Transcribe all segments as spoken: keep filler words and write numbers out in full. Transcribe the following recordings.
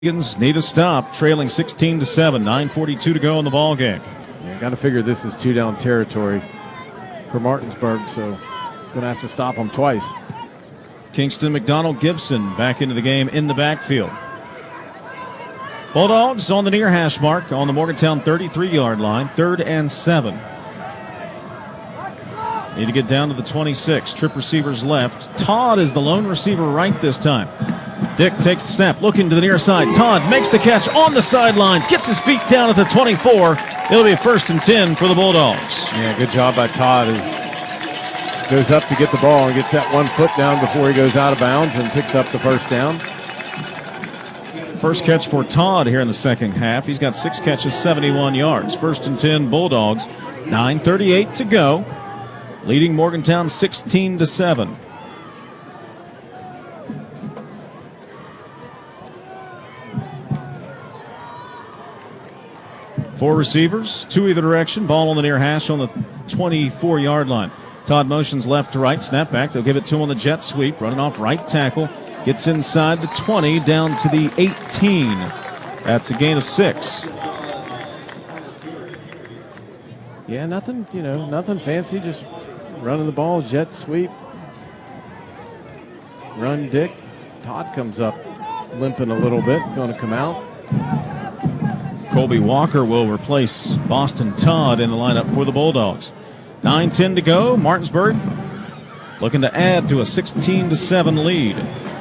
Need a stop, trailing sixteen to seven, nine forty-two to go in the ball game. Yeah, got to figure this is two down territory for Martinsburg, so going to have to stop them twice. Kingston McDonald Gibson back into the game in the backfield. Bulldogs on the near hash mark on the Morgantown thirty-three-yard line, third and seven. Need to get down to the twenty-six. Trip receivers left. Todd is the lone receiver right this time. Dick takes the snap, looking to the near side. Todd makes the catch on the sidelines, gets his feet down at the twenty-four. It'll be first and ten for the Bulldogs. Yeah, good job by Todd. He goes up to get the ball and gets that one foot down before he goes out of bounds and picks up the first down. First catch for Todd here in the second half. He's got six catches, seventy-one yards. First and ten Bulldogs, nine thirty-eight to go. Leading Morgantown sixteen to seven. Four receivers, two either direction. Ball on the near hash on the twenty-four-yard line. Todd motions left to right, snap back. They'll give it to him on the jet sweep. Running off right tackle. Gets inside the twenty, down to the eighteen. That's a gain of six. Yeah, nothing, you know, nothing fancy. Just running the ball, jet sweep. Run, Dick. Todd comes up limping a little bit, going to come out. Colby Walker will replace Boston Todd in the lineup for the Bulldogs. nine ten to go. Martinsburg looking to add to a sixteen to seven lead.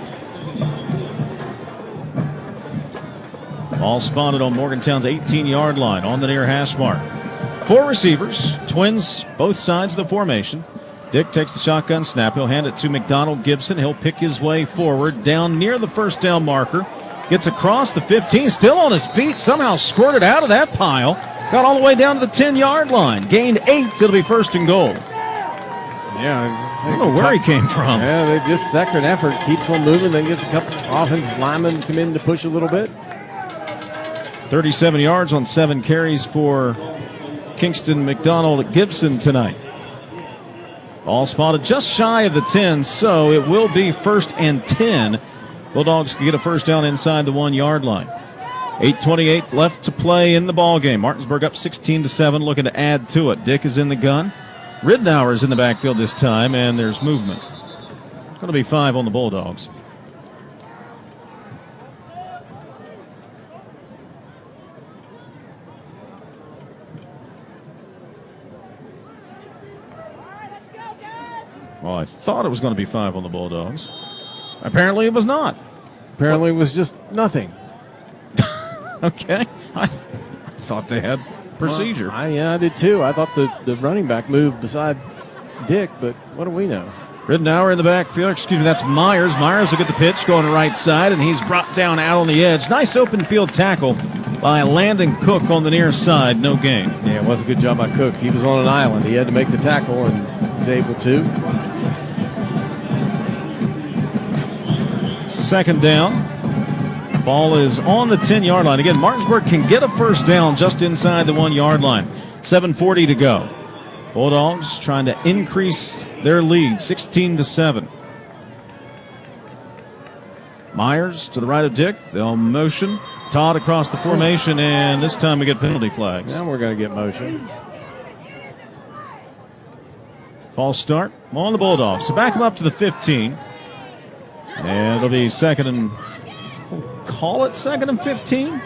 Ball spotted on Morgantown's eighteen-yard line on the near hash mark. Four receivers, twins both sides of the formation. Dick takes the shotgun snap. He'll hand it to McDonald Gibson. He'll pick his way forward down near the first down marker. Gets across the fifteen, still on his feet, somehow squirted out of that pile. Got all the way down to the ten-yard line. Gained eight, it'll be first and goal. Yeah, I don't know where he came from. Yeah, they just second effort, keeps on moving, then gets a couple offensive linemen come in to push a little bit. thirty-seven yards on seven carries for Kingston McDonald Gibson tonight. Ball spotted just shy of the ten, so it will be first and ten. Bulldogs can get a first down inside the one-yard line. eight twenty-eight left to play in the ball game. Martinsburg up sixteen to seven, looking to add to it. Dick is in the gun. Ridnour is in the backfield this time, and there's movement. It's going to be five on the Bulldogs. Well, I thought it was going to be five on the Bulldogs. Apparently it was not. Apparently it was just nothing. Okay. I th- thought they had procedure. Well, I, yeah, I did too. I thought the, the running back moved beside Dick, but what do we know? Ridnour in the backfield. Excuse me, that's Myers. Myers will get the pitch going to right side, and he's brought down out on the edge. Nice open field tackle by Landon Cook on the near side. No gain. Yeah, it was a good job by Cook. He was on an island. He had to make the tackle, and he's able to. Second down. Ball is on the ten-yard line. Again, Martinsburg can get a first down just inside the one-yard line. seven forty to go. Bulldogs trying to increase their lead, sixteen to seven. Myers to the right of Dick. They'll motion. Todd across the formation, and this time we get penalty flags. Now we're going to get motion. False start on the Bulldogs. So back them up to the fifteen. And it'll be second and, we'll call it second and fifteen.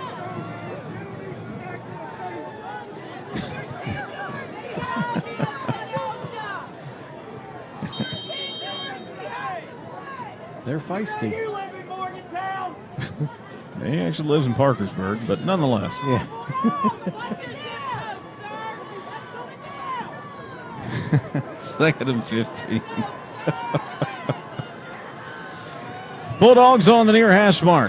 They're feisty. He actually lives in Parkersburg, but nonetheless. Yeah. Second and fifteen. Bulldogs on the near hash mark.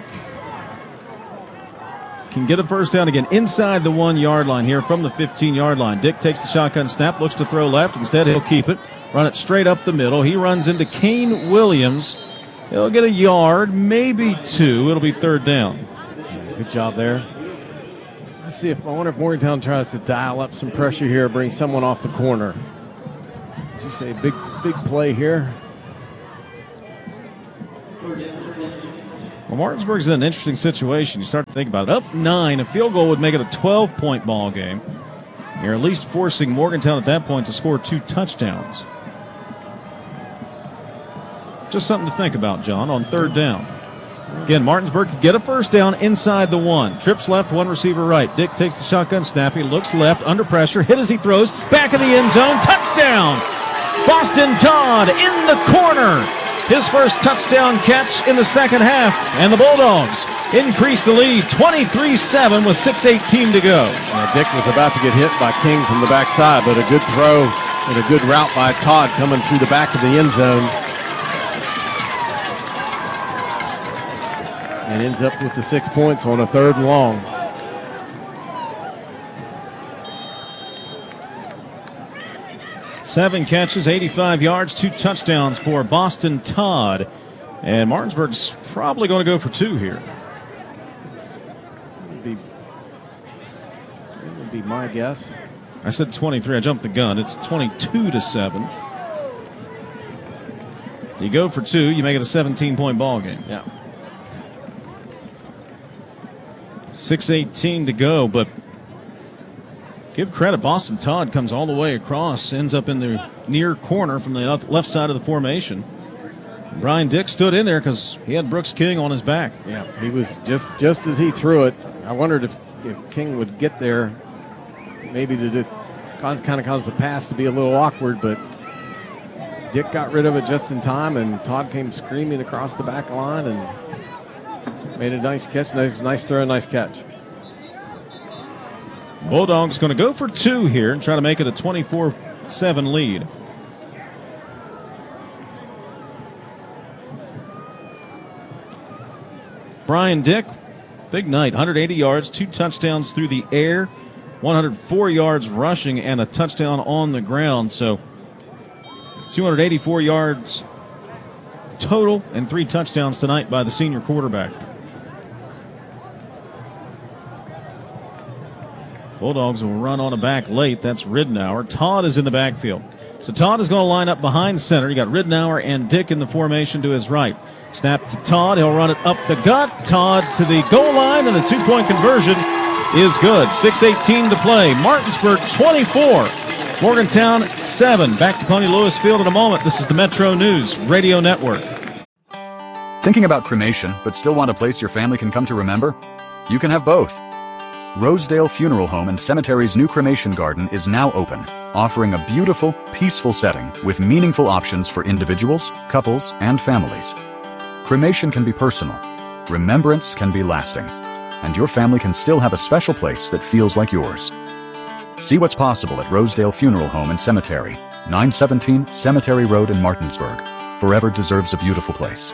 Can get a first down again inside the one-yard line here from the fifteen-yard line. Dick takes the shotgun snap, looks to throw left. Instead, he'll keep it, run it straight up the middle. He runs into Kane Williams. He'll get a yard, maybe two. It'll be third down. Yeah, good job there. Let's see if I wonder if Morgantown tries to dial up some pressure here, bring someone off the corner. Did you say big, big play here? Well, Martinsburg's in an interesting situation. You start to think about it. Up nine, a field goal would make it a twelve-point ball game. You're at least forcing Morgantown at that point to score two touchdowns. Just something to think about, John, on third down. Again, Martinsburg could get a first down inside the one. Trips left, one receiver right. Dick takes the shotgun snap. He looks left, under pressure, hit as he throws, back of the end zone, touchdown! Boston Todd in the corner. His first touchdown catch in the second half, and the Bulldogs increase the lead twenty-three seven with six eighteen to go. Uh, Dick was about to get hit by King from the backside, but a good throw and a good route by Todd coming through the back of the end zone. And ends up with the six points on a third and long. Seven catches, eighty-five yards, two touchdowns for Boston Todd. And Martinsburg's probably going to go for two here. That would be, that would be my guess. I said twenty-three. I jumped the gun. It's twenty-two to seven. So you go for two, you make it a seventeen-point ball game. Yeah. six eighteen to go, but give credit. Boston Todd comes all the way across, ends up in the near corner from the left side of the formation. Brian Dick stood in there because he had Brooks King on his back. Yeah, he was just just as he threw it. I wondered if, if King would get there, maybe to do, cause, kind of cause the pass to be a little awkward, but Dick got rid of it just in time, and Todd came screaming across the back line and made a nice catch. Nice, nice throw, nice catch. Bulldogs going to go for two here and try to make it a twenty-four seven lead. Brian Dick, big night, one hundred eighty yards, two touchdowns through the air, one hundred four yards rushing, and a touchdown on the ground. So two hundred eighty-four yards total and three touchdowns tonight by the senior quarterback. Bulldogs will run on a back late. That's Ridnour. Todd is in the backfield. So Todd is going to line up behind center. You got Ridnour and Dick in the formation to his right. Snap to Todd. He'll run it up the gut. Todd to the goal line, and the two-point conversion is good. six eighteen to play. Martinsburg twenty-four. Morgantown seven. Back to Pony Lewis Field in a moment. This is the Metro News Radio Network. Thinking about cremation, but still want a place your family can come to remember? You can have both. Rosedale Funeral Home and Cemetery's new cremation garden is now open, offering a beautiful, peaceful setting with meaningful options for individuals, couples, and families. Cremation can be personal, remembrance can be lasting, and your family can still have a special place that feels like yours. See what's possible at Rosedale Funeral Home and Cemetery, nine seventeen Cemetery Road in Martinsburg. Forever deserves a beautiful place.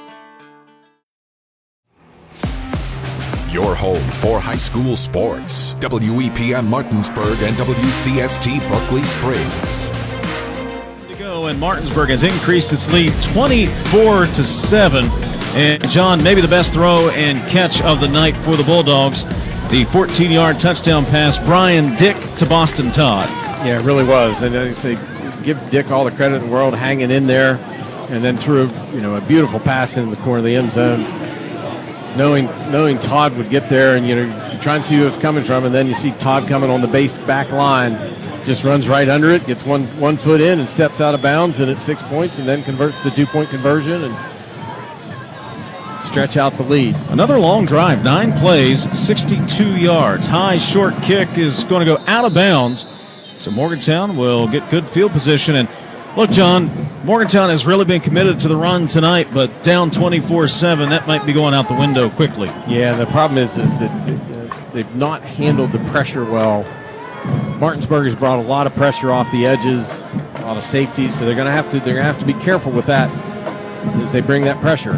Your home for high school sports. W E P M Martinsburg and W C S T Berkeley Springs. To go, and Martinsburg has increased its lead twenty-four to seven. And John, maybe the best throw and catch of the night for the Bulldogs. The fourteen-yard touchdown pass, Brian Dick to Boston Todd. Yeah, it really was. And I say, give Dick all the credit in the world, hanging in there, and then threw, you know, a beautiful pass in the corner of the end zone. Knowing knowing Todd would get there, and you know, you try and see who it's coming from, and then you see Todd coming on the base back line, just runs right under it, gets one one foot in, and steps out of bounds, and it's six points, and then converts the two point conversion and stretch out the lead. Another long drive, nine plays, sixty-two yards. High short kick is going to go out of bounds, so Morgantown will get good field position. And look, John, Morgantown has really been committed to the run tonight, but down twenty-four seven, that might be going out the window quickly. Yeah, the problem is, is that uh, they've not handled the pressure well. Martinsburg has brought a lot of pressure off the edges, a lot of safeties, so they're going to have to they're going to have to be careful with that as they bring that pressure.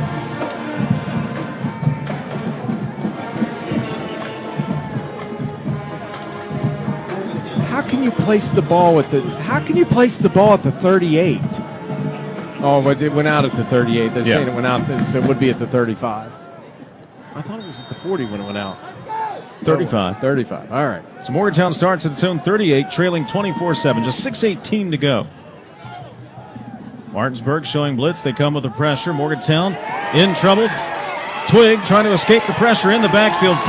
How can you place the ball at the? How can you place the ball at the thirty-eight? Oh, but it went out at the thirty-eight. They're Yeah. saying it went out, so it would be at the thirty-five. I thought it was at the forty when it went out. thirty-five. thirty-five. All right. So Morgantown starts at its own thirty-eight, trailing twenty-four seven. Just six eighteen to go. Martinsburg showing blitz. They come with the pressure. Morgantown in trouble. Twig trying to escape the pressure in the backfield.